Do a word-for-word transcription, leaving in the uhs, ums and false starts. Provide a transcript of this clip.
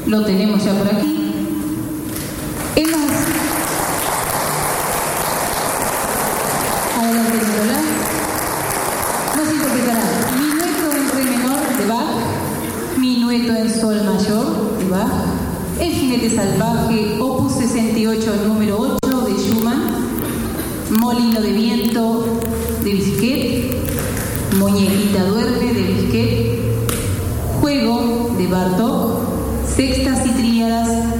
lo tenemos ya por aquí. En las... Adelante, Nicolás. Nos interpretará Minueto en Re menor de Bach, Minueto en Sol mayor de Bach, El jinete salvaje, opus sesenta y ocho, número ocho de Schumann, Molino de viento de Bizquet, Muñequito